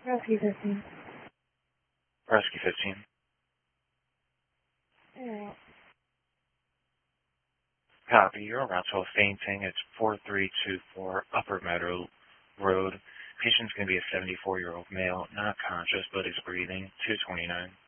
Rescue 15. Rescue 15. Alright. Copy. You're en route to a fainting. It's 4324 Upper Meadow Road. Patient's going to be a 74-year-old male, not conscious, but is breathing. 229.